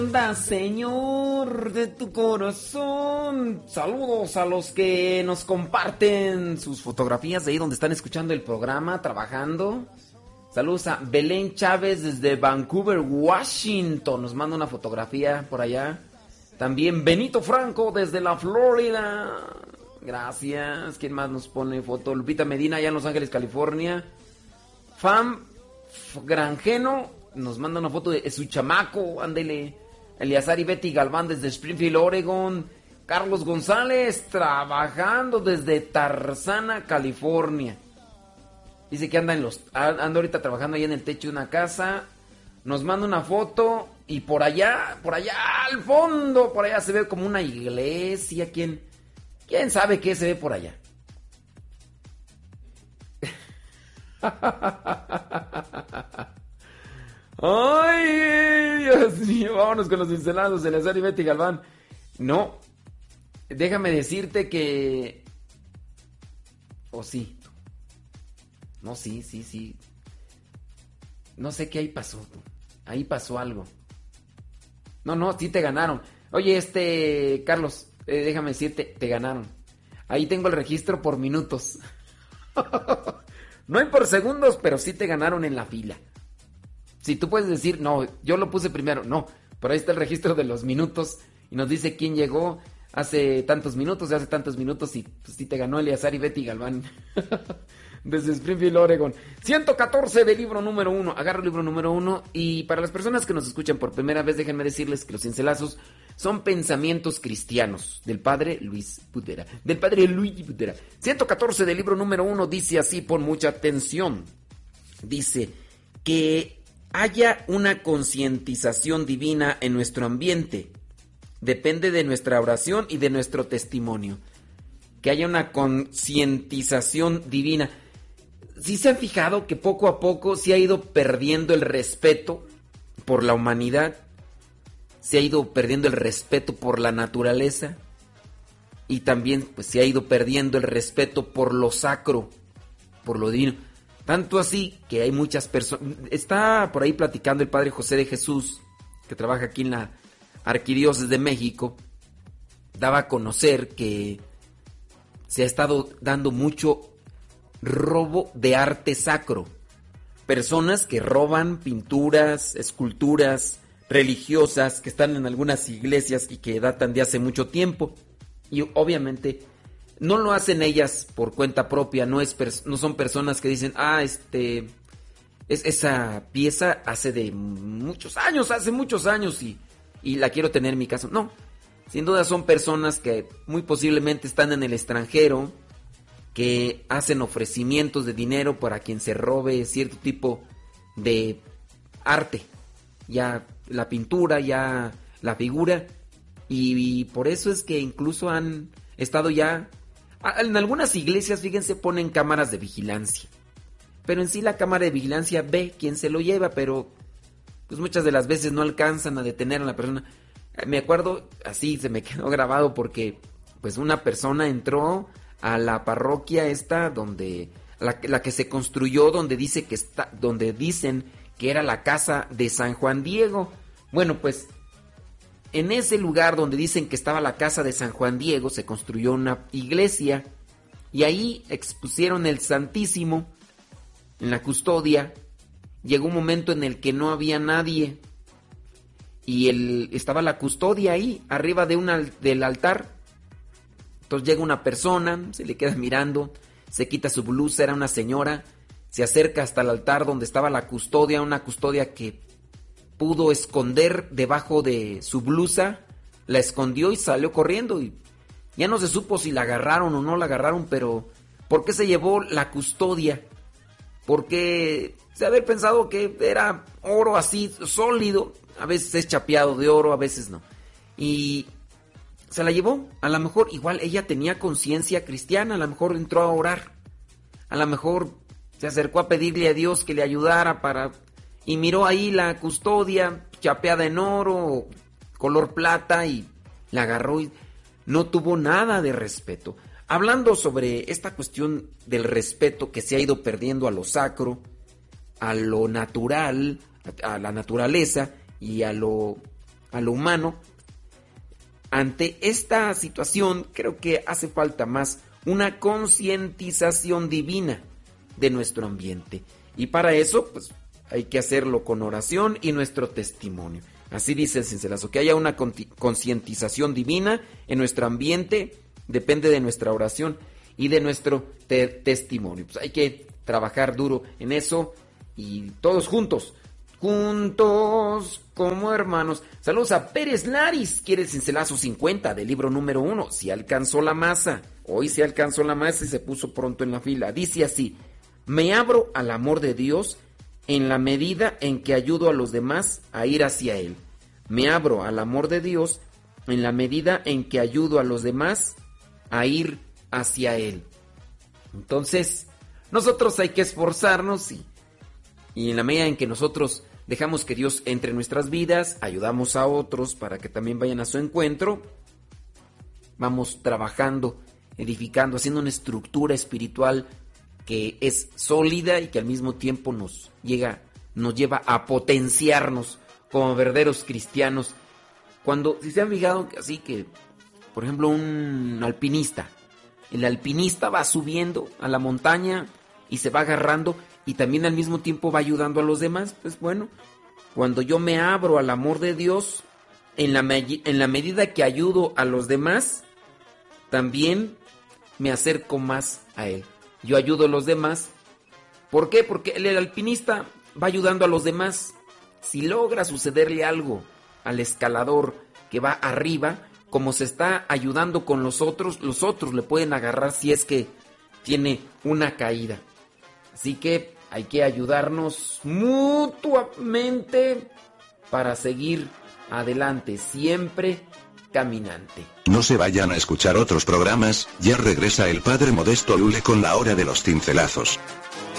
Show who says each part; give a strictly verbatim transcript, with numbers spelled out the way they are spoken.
Speaker 1: Anda, Señor de tu corazón. Saludos a los que nos comparten sus fotografías de ahí donde están escuchando el programa, trabajando. Saludos a Belén Chávez desde Vancouver, Washington. Nos manda una fotografía por allá. También Benito Franco desde la Florida. Gracias. ¿Quién más nos pone foto? Lupita Medina allá en Los Ángeles, California. Fam Granjeno nos manda una foto de su chamaco. Ándele. Eliazar y Betty Galván desde Springfield, Oregon. Carlos González trabajando desde Tarzana, California. Dice que anda en los anda ahorita trabajando ahí en el techo de una casa. Nos manda una foto y por allá, por allá al fondo, por allá se ve como una iglesia. ¿Quién, quién sabe qué se ve por allá? Ay, Dios mío, vámonos con los pincelados de Eleazar y Betty Galván. No, déjame decirte que... ¿O oh, sí? No, sí, sí, sí. No sé qué ahí pasó. Ahí pasó algo. No, no, sí te ganaron. Oye, este, Carlos, eh, déjame decirte, te ganaron. Ahí tengo el registro por minutos. No hay por segundos, pero sí te ganaron en la fila. Si tú puedes decir, no, yo lo puse primero. No, pero ahí está el registro de los minutos y nos dice quién llegó hace tantos minutos, hace tantos minutos y pues sí te ganó Eleazar y Betty Galván. Desde Springfield, Oregon. ciento catorce del libro número uno. Agarro el libro número uno. Y para las personas que nos escuchan por primera vez, déjenme decirles que los cincelazos son pensamientos cristianos. Del padre Luis Budera. Del padre Luis Budera. ciento catorce del libro número uno dice así, pon mucha atención. Dice que haya una concientización divina en nuestro ambiente. Depende de nuestra oración y de nuestro testimonio. Que haya una concientización divina. ¿Sí se han fijado que poco a poco se ha ido perdiendo el respeto por la humanidad? Se ha ido perdiendo el respeto por la naturaleza. Y también pues, se ha ido perdiendo el respeto por lo sacro, por lo divino. Tanto así que hay muchas personas... Está por ahí platicando el padre José de Jesús, que trabaja aquí en la Arquidiócesis de México. Daba a conocer que se ha estado dando mucho robo de arte sacro. Personas que roban pinturas, esculturas religiosas que están en algunas iglesias y que datan de hace mucho tiempo. Y obviamente no lo hacen ellas por cuenta propia, no, es pers- no son personas que dicen, ah, este, es, esa pieza hace de muchos años, hace muchos años y, y la quiero tener en mi casa. No, sin duda son personas que muy posiblemente están en el extranjero, que hacen ofrecimientos de dinero para quien se robe cierto tipo de arte, ya la pintura, ya la figura, y, y por eso es que incluso han estado ya, en algunas iglesias, fíjense, ponen cámaras de vigilancia, pero en sí la cámara de vigilancia ve quién se lo lleva, pero pues muchas de las veces no alcanzan a detener a la persona. Me acuerdo, así se me quedó grabado porque pues una persona entró a la parroquia esta donde la, la que se construyó donde dice que está donde dicen que era la casa de San Juan Diego. Bueno, pues en ese lugar donde dicen que estaba la casa de San Juan Diego se construyó una iglesia y ahí expusieron el Santísimo en la custodia. Llegó un momento en el que no había nadie y el, estaba la custodia ahí arriba de una, del altar. Entonces llega una persona, se le queda mirando, se quita su blusa, era una señora, se acerca hasta el altar donde estaba la custodia, una custodia que pudo esconder debajo de su blusa, la escondió y salió corriendo. Y ya no se supo si la agarraron o no la agarraron, pero ¿por qué se llevó la custodia? Porque se haber pensado que era oro así sólido, a veces es chapeado de oro, a veces no. Y se la llevó, a lo mejor igual ella tenía conciencia cristiana, a lo mejor entró a orar, a lo mejor se acercó a pedirle a Dios que le ayudara para... Y miró ahí la custodia chapeada en oro, color plata, y la agarró y no tuvo nada de respeto. Hablando sobre esta cuestión del respeto que se ha ido perdiendo a lo sacro, a lo natural, a la naturaleza y a lo a lo humano. Ante esta situación, creo que hace falta más una concientización divina de nuestro ambiente. Y para eso, pues, hay que hacerlo con oración y nuestro testimonio. Así dice el cincelazo, que haya una concientización divina en nuestro ambiente, depende de nuestra oración y de nuestro te- testimonio. Pues hay que trabajar duro en eso y todos juntos, juntos como hermanos. Saludos a Pérez Laris, quiere el cincelazo cincuenta del libro número uno. Si alcanzó la masa, hoy se alcanzó la masa y se puso pronto en la fila. Dice así: me abro al amor de Dios en la medida en que ayudo a los demás a ir hacia Él. Me abro al amor de Dios en la medida en que ayudo a los demás a ir hacia Él. Entonces, nosotros hay que esforzarnos y, y en la medida en que nosotros dejamos que Dios entre en nuestras vidas, ayudamos a otros para que también vayan a su encuentro, vamos trabajando, edificando, haciendo una estructura espiritual que es sólida y que al mismo tiempo nos llega, nos lleva a potenciarnos como verdaderos cristianos. Cuando, si se han fijado, así que, por ejemplo, un alpinista, el alpinista va subiendo a la montaña y se va agarrando y también al mismo tiempo va ayudando a los demás. Pues bueno, cuando yo me abro al amor de Dios, en la, me- en la medida que ayudo a los demás, también me acerco más a Él. Yo ayudo a los demás. ¿Por qué? Porque el, el alpinista va ayudando a los demás. Si logra sucederle algo al escalador que va arriba, como se está ayudando con los otros, los otros le pueden agarrar si es que tiene una caída. Así que hay que ayudarnos mutuamente para seguir adelante, siempre caminante.
Speaker 2: No se vayan a escuchar otros programas, ya regresa el Padre Modesto Lule con la hora de los cincelazos.